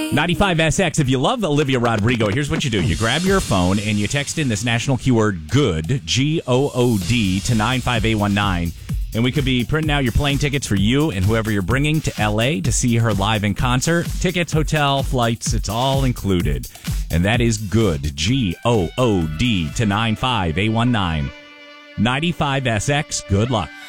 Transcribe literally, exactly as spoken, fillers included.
ninety-five S X. If you love Olivia Rodrigo, here's what you do. You grab your phone and you text in this national keyword GOOD, G O O D, to nine five eight one nine. And we could be printing out your plane tickets for you and whoever you're bringing to L A to see her live in concert. Tickets, hotel, flights, it's all included. And that is GOOD, G O O D, to nine five eight one nine. ninety-five S X, good luck.